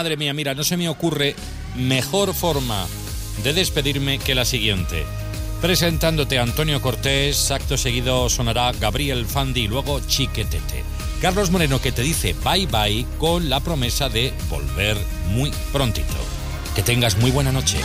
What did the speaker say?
madre mía, mira, no se me ocurre mejor forma de despedirme que la siguiente. Presentándote a Antonio Cortés, acto seguido sonará Gabriel Fandi y luego Chiquetete. Carlos Moreno, que te dice bye bye con la promesa de volver muy prontito. Que tengas muy buena noche.